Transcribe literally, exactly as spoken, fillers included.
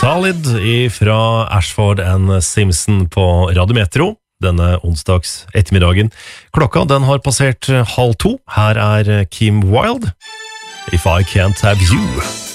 Solid fra Ashford and Simpson på Radio Metro denne onsdags ettermiddagen. Klokka den har passert halv to. Her er Kim Wilde, If I Can't Have You.